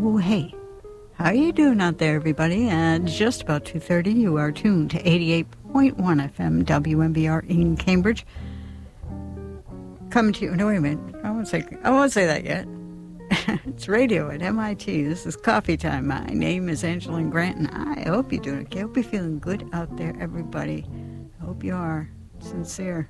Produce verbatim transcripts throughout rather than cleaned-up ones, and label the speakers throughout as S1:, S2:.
S1: Oh, hey. How you doing out there, everybody? At just about two thirty, you are tuned to eighty-eight point one F M W M B R in Cambridge. Coming to you... No, wait a minute. I won't say, I won't say that yet. It's radio at M I T. This is coffee time. My name is Angeline Grant, and I hope you're doing okay. I hope you're feeling good out there, everybody. I hope you are sincere.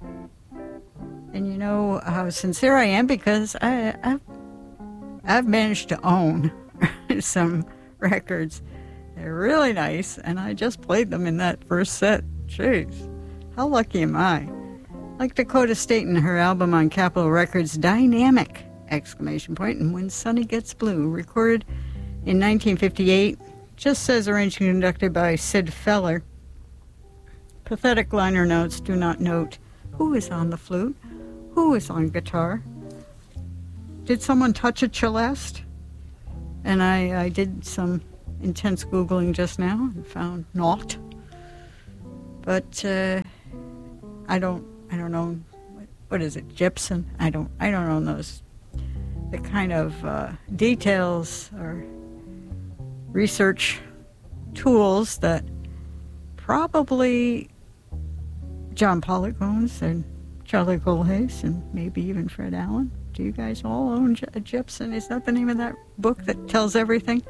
S1: And you know how sincere I am because I, I've, I've managed to own some records. They're really nice, and I just played them in that first set. Jeez, how lucky am I? Like Dakota Staten, her album on Capitol Records, Dynamic! Exclamation point, and When Sunny Gets Blue, recorded in nineteen fifty-eight, just says arranged and conducted by Sid Feller. Pathetic liner notes do not note who is on the flute, who is on guitar. Did someone touch a celeste? And I, I did some intense Googling just now and found naught. But uh, I don't I don't know what, what is it, gypsum? I don't I don't know those the kind of uh, details or research tools that probably John Pollock owns and Charlie Goldhays and maybe even Fred Allen. Do you guys all own a gypsum? Is that the name of that book that tells everything?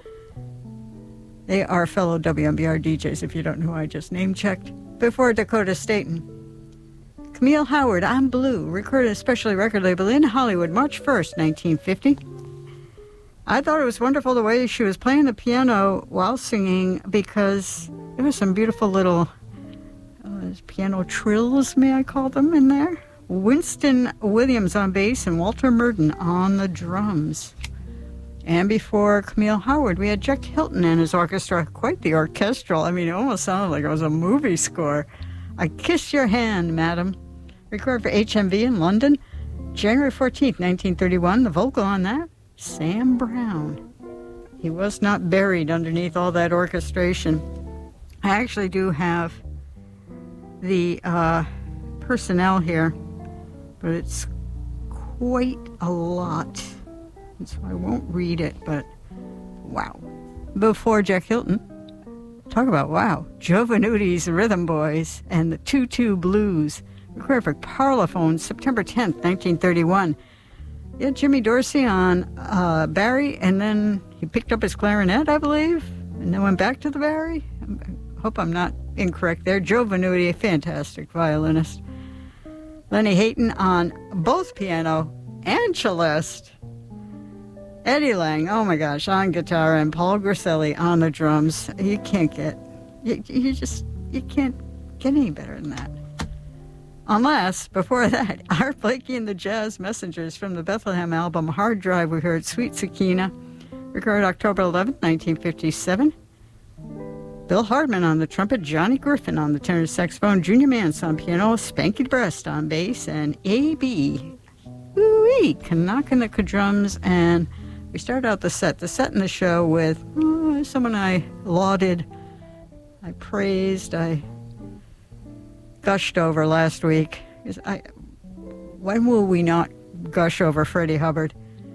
S1: They are fellow W M B R D Js, if you don't know who I just name-checked. Before Dakota Staten, Camille Howard, I'm Blue, recorded a specialty record label in Hollywood, March first, nineteen fifty. I thought it was wonderful the way she was playing the piano while singing because there were some beautiful little uh, piano trills, may I call them, in there. Winston Williams on bass and Walter Murden on the drums. And before Camille Howard, we had Jack Hilton and his orchestra, quite the orchestral. I mean, it almost sounded like it was a movie score. I Kiss Your Hand, Madam. Recorded for H M V in London, January fourteenth, nineteen thirty-one. The vocal on that, Sam Brown. He was not buried underneath all that orchestration. I actually do have the uh, personnel here, but it's quite a lot. And so I won't read it, but wow. Before Jack Hilton, talk about wow, Joe Venuti's Rhythm Boys and the two two Blues, recorded for Parlophone, September tenth, nineteen thirty-one. Yeah, Jimmy Dorsey on uh, Barry, and then he picked up his clarinet, I believe, and then went back to the Barry. I hope I'm not incorrect there. Joe Venuti, a fantastic violinist. Lenny Hayton on both piano and celeste. Eddie Lang, oh my gosh, on guitar, and Paul Griselli on the drums. You can't get, you, you just, you can't get any better than that. Unless, before that, Art Blakey and the Jazz Messengers from the Bethlehem album Hard Drive, we heard Sweet Sakina, recorded October eleventh, nineteen fifty-seven. Bill Hardman on the trumpet, Johnny Griffin on the tenor saxophone, Junior Mance on piano, Spanky Breast on bass, and A B, woo-wee, Kanaka drums. And we started out the set, the set in the show with oh, someone I lauded, I praised, I gushed over last week. I, when will we not gush over Freddie Hubbard?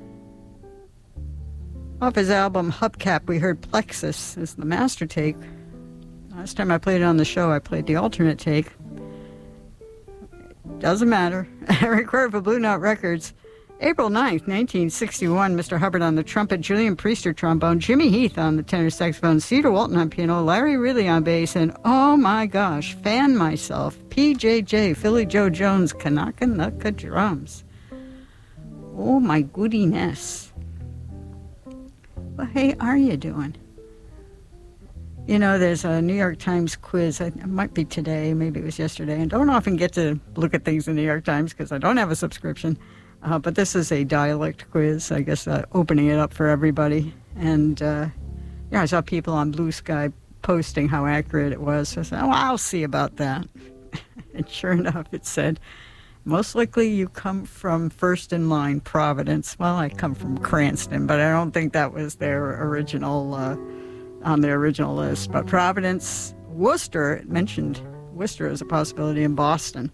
S1: Off his album Hubcap, we heard Plexus as the master take. Last time I played it on the show, I played the alternate take. Doesn't matter. Recorded for Blue Note Records. April ninth, nineteen sixty-one, Mister Hubbard on the trumpet, Julian Priester trombone, Jimmy Heath on the tenor saxophone, Cedar Walton on piano, Larry Ridley on bass, and oh my gosh, fan myself, P J J, Philly Joe Jones, Kanaka Nuka drums. Oh my goodiness. Well, hey, how are you doing? You know, there's a New York Times quiz. It might be today, maybe it was yesterday. And don't often get to look at things in the New York Times because I don't have a subscription. Uh, but this is a dialect quiz, I guess, uh, opening it up for everybody. And, uh, yeah, I saw people on Blue Sky posting how accurate it was. So I said, oh, I'll see about that. And sure enough, it said, most likely you come from first in line, Providence. Well, I come from Cranston, but I don't think that was their original, uh, on their original list. But Providence, Worcester, it mentioned Worcester as a possibility in Boston.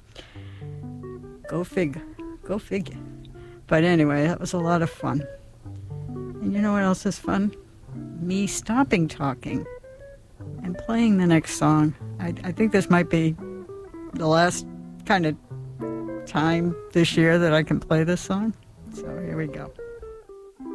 S1: Go fig. Go figure. But anyway, that was a lot of fun. And you know what else is fun? Me stopping talking and playing the next song. I, I think this might be the last kind of time this year that I can play this song. So here we go.